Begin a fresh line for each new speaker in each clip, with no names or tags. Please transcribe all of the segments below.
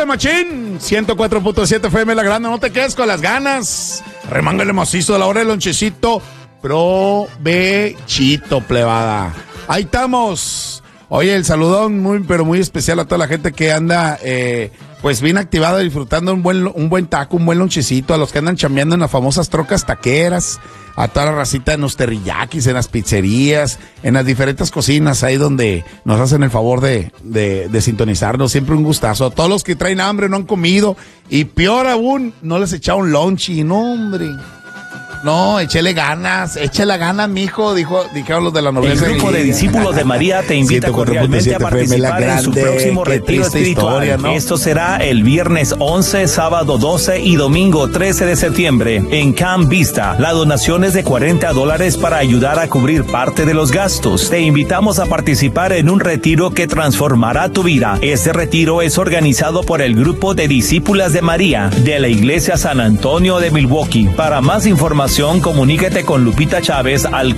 Súbele, machín. 104.7 FM La Grande. No te quedes con las ganas. Remángale macizo a la hora del lonchecito. Provechito, plebada. Ahí estamos. Oye, el saludón pero muy especial a toda la gente que anda, pues bien activada, disfrutando un buen taco, un buen lonchecito. A los que andan chambeando en las famosas trocas taqueras. A toda la racita en los teriyakis, en las pizzerías, en las diferentes cocinas, ahí donde nos hacen el favor de sintonizarnos. Siempre un gustazo. A todos los que traen hambre, no han comido, y peor aún, no les echaron lonchi. No, hombre. No, échale ganas, mijo, dijeron los de la nobleza.
El grupo de discípulos de María te invita cordialmente a participar en su próximo retiro espiritual. Historia, ¿no? Esto será el viernes 11, sábado 12 y domingo 13 de septiembre en Camp Vista. La donación es de $40 para ayudar a cubrir parte de los gastos. Te invitamos a participar en un retiro que transformará tu vida. Este retiro es organizado por el grupo de discípulas de María de la Iglesia San Antonio de Milwaukee. Para más información, comuníquete con Lupita Chávez al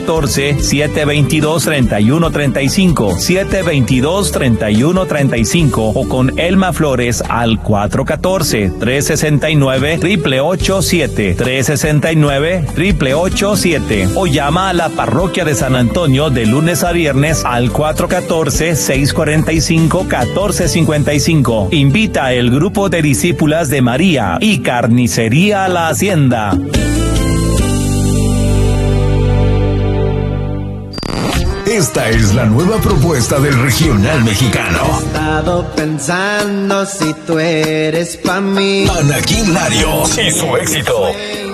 414-722-3135, 722-3135 o con Elma Flores al 414-369-8887, 369-8887 o llama a la parroquia de San Antonio de lunes a viernes al 414-645-1455. Invita al grupo de discípulas de María y Carnicería La Hacienda.
Esta es la nueva propuesta del regional mexicano.
He estado pensando si tú eres pa' mí.
Anaquín Larios y su éxito.